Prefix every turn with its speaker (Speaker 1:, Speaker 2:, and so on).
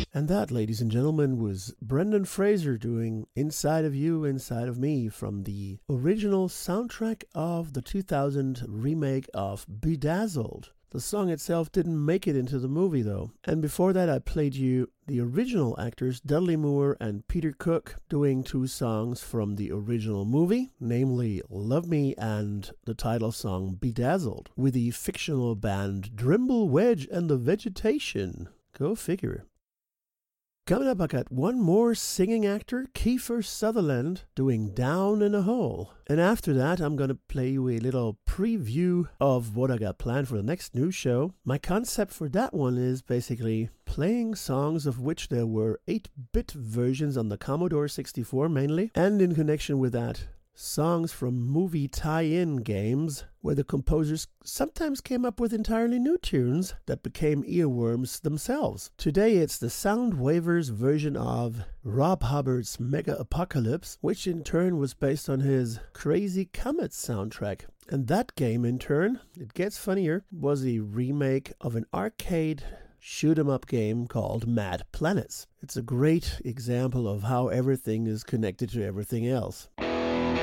Speaker 1: And that, ladies and gentlemen, was Brendan Fraser doing Inside of You, Inside of Me from the original soundtrack of the 2000 remake of Bedazzled. The song itself didn't make it into the movie though. And before that I played you the original actors Dudley Moore and Peter Cook doing two songs from the original movie, namely Love Me and the title song Bedazzled, with the fictional band Drimble Wedge and the Vegetation. Go figure. Coming up, I got one more singing actor, Kiefer Sutherland, doing Down in a Hole. And after that, I'm going to play you a little preview of what I got planned for the next new show. My concept for that one is basically playing songs of which there were 8-bit versions on the Commodore 64 mainly, and in connection with that, songs from movie tie-in games where the composers sometimes came up with entirely new tunes that became earworms themselves. Today it's the Soundwavers version of Rob Hubbard's Mega Apocalypse, which in turn was based on his Crazy Comet soundtrack. And that game in turn, it gets funnier, was a remake of an arcade shoot-'em-up game called Mad Planets. It's a great example of how everything is connected to everything else.